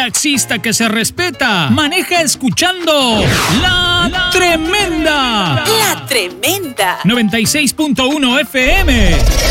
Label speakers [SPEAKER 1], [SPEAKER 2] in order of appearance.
[SPEAKER 1] taxista que se respeta maneja escuchando La Tremenda.
[SPEAKER 2] La Tremenda.
[SPEAKER 1] 96.1 FM.